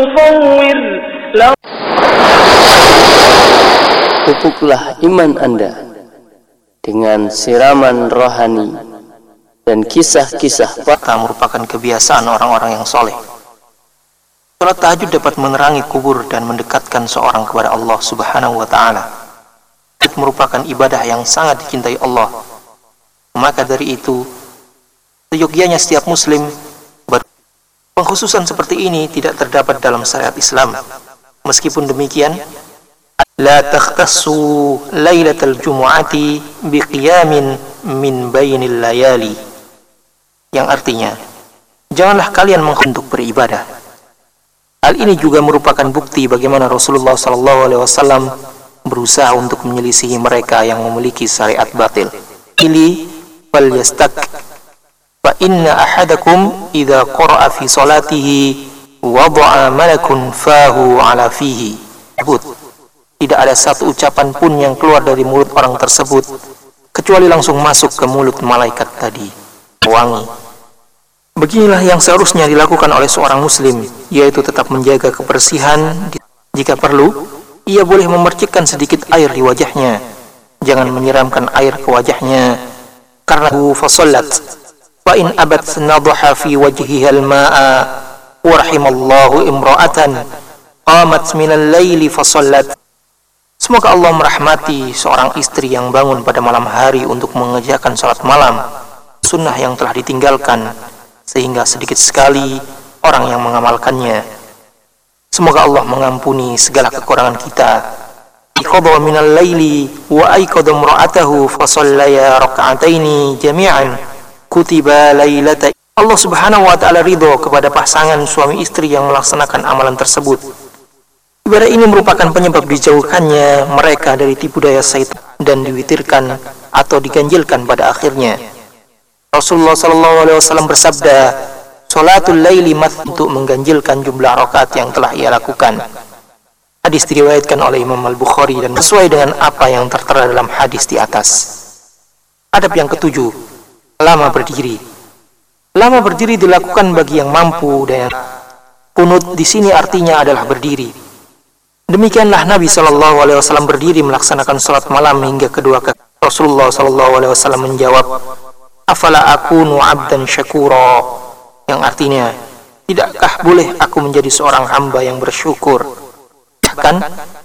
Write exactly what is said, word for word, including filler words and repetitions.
Pupuklah iman Anda dengan siraman rohani dan kisah-kisah fakta merupakan kebiasaan orang-orang yang soleh. Salat tahajud dapat menerangi kubur dan mendekatkan seorang kepada Allah Subhanahu wa Ta'ala. Itu merupakan ibadah yang sangat dicintai Allah. Maka dari itu, seyogianya setiap Muslim ber- pengkhususan seperti ini tidak terdapat dalam syariat Islam. Meskipun demikian, la takhtassu lailatal jumu'ati biqiyamin min bainil layali, yang artinya janganlah kalian untuk beribadah. Hal ini juga merupakan bukti bagaimana Rasulullah sallallahu alaihi wasallam berusaha untuk menyelisihi mereka yang memiliki syariat batil. Ili fal yastak fa inna ahadakum idza qara'a fi salatihi wada'a malakun fahu ala fihi. Tidak ada satu ucapan pun yang keluar dari mulut orang tersebut kecuali langsung masuk ke mulut malaikat tadi, wangi. Beginilah yang seharusnya dilakukan oleh seorang muslim, yaitu tetap menjaga kebersihan. Jika perlu, ia boleh memercikkan sedikit air di wajahnya. Jangan menyiramkan air ke wajahnya, karena hu fasallat fa in abat nadha fi wajhiha al-ma'a wa rahimallahu imra'atan qamat min al-laili fasallat. Semoga Allah merahmati seorang istri yang bangun pada malam hari untuk mengerjakan salat malam, sunnah yang telah ditinggalkan, sehingga sedikit sekali orang yang mengamalkannya. Semoga Allah mengampuni segala kekurangan kita. Iqadha minal laili wa aiqadha imra'atahu fa shallaya rak'ataini jami'an kutiba lailata. Allah Subhanahu wa Ta'ala ridho kepada pasangan suami istri yang melaksanakan amalan tersebut. Ibadah ini merupakan penyebab dijauhkannya mereka dari tipu daya syaitan dan diwitirkan atau diganjilkan pada akhirnya. Rasulullah sallallahu alaihi wasallam bersabda, "Sholatul laili math," untuk mengganjilkan jumlah rakaat yang telah ia lakukan. Hadis diriwayatkan oleh Imam Al-Bukhari dan sesuai dengan apa yang tertera dalam hadis di atas. Adab yang ketujuh, lama berdiri. Lama berdiri dilakukan bagi yang mampu, dan kunut di sini artinya adalah berdiri. Demikianlah Nabi sallallahu alaihi wasallam berdiri melaksanakan salat malam hingga kedua kali. Rasulullah sallallahu alaihi wasallam menjawab, "Afala akunu 'abdan syakura," yang artinya, tidakkah boleh aku menjadi seorang hamba yang bersyukur? Bahkan